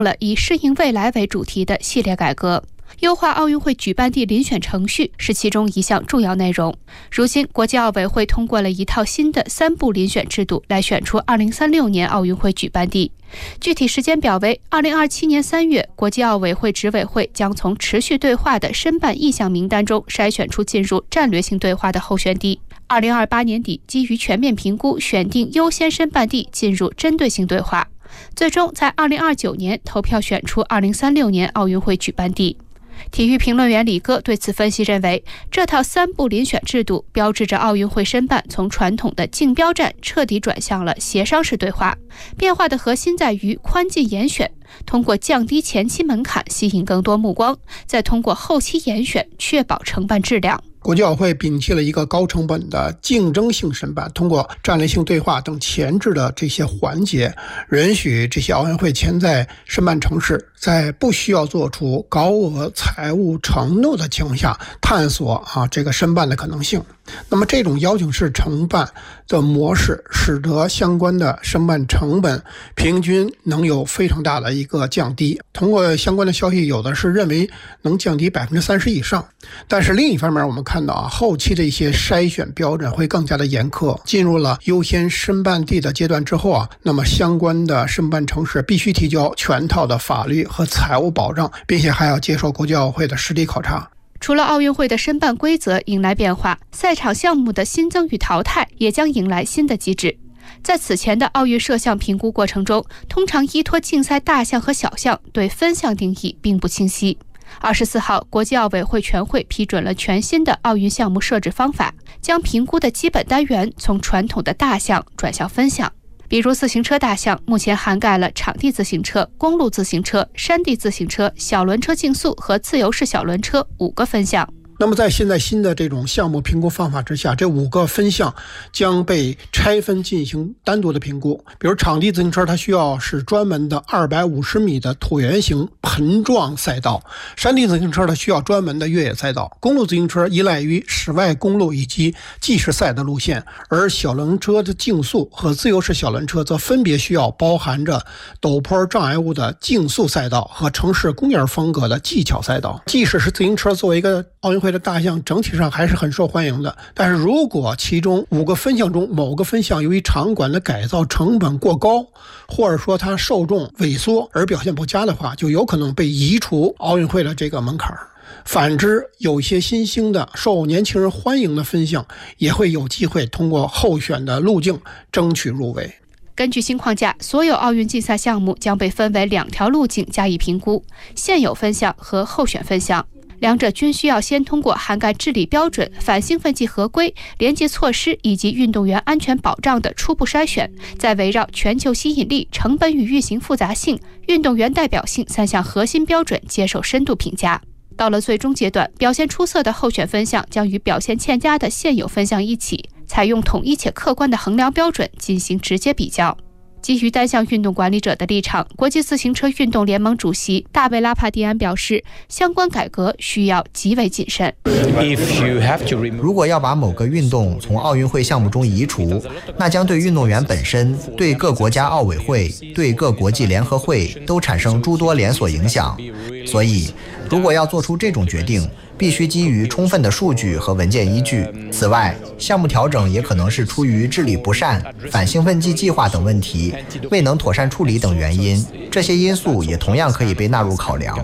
了以适应未来为主题的系列改革。优化奥运会举办地遴选程序是其中一项重要内容。如今，国际奥委会通过了一套新的3步遴选制度，来选出2036年奥运会举办地。具体时间表为2027年3月，国际奥委会执委会将从持续对话的申办意向名单中筛选出进入战略性对话的候选地。2028年底，基于全面评估，选定优先申办地，进入针对性对话。最终在2029年投票选出2036年奥运会举办地。体育评论员李戈对此分析认为，这套3步遴选制度标志着奥运会申办从传统的竞标战彻底转向了协商式对话。变化的核心在于宽进严选，通过降低前期门槛吸引更多目光，再通过后期严选确保承办质量。 国际奥会摒弃了一个高成本的竞争性申办，通过战略性对话等前置的这些环节，允许这些奥运会潜在申办城市在不需要做出高额财务承诺的情况下，探索这个申办的可能性。那么这种邀请式承办的模式，使得相关的申办成本平均能有非常大的一个降低。通过相关的消息，有的是认为能降低30%以上。但是另一方面，我们看到后期的一些筛选标准会更加的严苛。进入了优先申办地的阶段之后那么相关的申办城市必须提交全套的法律和财务保障，并且还要接受国际奥会的实地考察。 除了奥运会的申办规则迎来变化，赛场项目的新增与淘汰也将迎来新的机制。在此前的奥运摄像评估过程中，通常依托竞赛大项和小项，对分项定义并不清晰。24号，国际奥委会全会批准了全新的奥运项目设置方法，将评估的基本单元从传统的大项转向分项。比如自行车大项目前涵盖了场地自行车、公路自行车、山地自行车、小轮车竞速和自由式小轮车5个分项。 那么在现在新的这种项目评估方法之下，这5个分项将被拆分进行单独的评估。比如场地自行车，它需要是专门的250米的椭圆形盆状赛道；山地自行车它需要专门的越野赛道；公路自行车依赖于室外公路以及计时赛的路线；而小轮车的竞速和自由式小轮车则分别需要包含着陡坡障碍物的竞速赛道和城市公园风格的技巧赛道。即使是自行车作为一个奥运会的大项，整体上还是很受欢迎的。但是如果其中5个分项中某个分项由于场馆的改造成本过高，或者说它受众萎缩而表现不佳的话，就有可能被移除奥运会的这个门槛。反之，有一些新兴的受年轻人欢迎的分项也会有机会通过候选的路径争取入围。 根据新框架，所有奥运竞赛项目将被分为2条路径加以评估：现有分项和候选分项。两者均需要先通过涵盖治理标准、反兴奋剂合规、廉洁措施以及运动员安全保障的初步筛选，再围绕全球吸引力、成本与运行复杂性、运动员代表性3项核心标准接受深度评价。到了最终阶段，表现出色的候选分项将与表现欠佳的现有分项一起，采用统一且客观的衡量标准进行直接比较。基于单项运动管理者的立场，国际自行车运动联盟主席大卫拉帕蒂安表示，相关改革需要极为谨慎。 如果要把某个运动从奥运会项目中移除，那将对运动员本身、对各国家奥委会、对各国际联合会都产生诸多连锁影响。所以，如果要做出这种决定，必须基于充分的数据和文件依据。此外，项目调整也可能是出于治理不善、反兴奋剂计划等问题未能妥善处理等原因，这些因素也同样可以被纳入考量。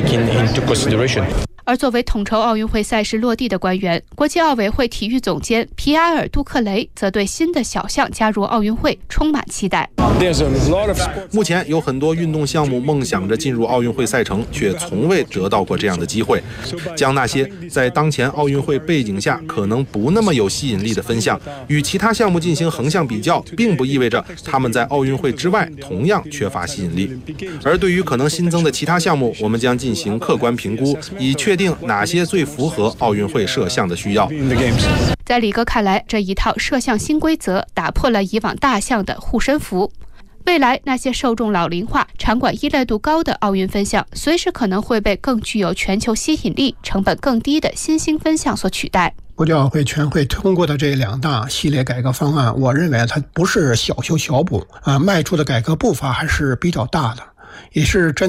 而作为统筹奥运会赛事落地的官员，国际奥委会体育总监皮埃尔·杜克雷则对新的小项加入奥运会充满期待。 目前有很多运动项目梦想着进入奥运会赛程，却从未得到过这样的机会。将那些在当前奥运会背景下可能不那么有吸引力的分项与其他项目进行横向比较，并不意味着他们在奥运会之外同样缺乏吸引力。而对于可能新增的其他项目，我们将进行客观评估，以确定哪些最符合奥运会摄像的需要。 在李哥看来，这一套摄像新规则打破了以往大项的护身符。未来那些受众老龄化、场馆依赖度高的奥运分项，随时可能会被更具有全球吸引力、成本更低的新兴分项所取代。 国际奥会全会通过的这2大系列改革方案，我认为它不是小修小补迈出的改革步伐还是比较大的。 也是针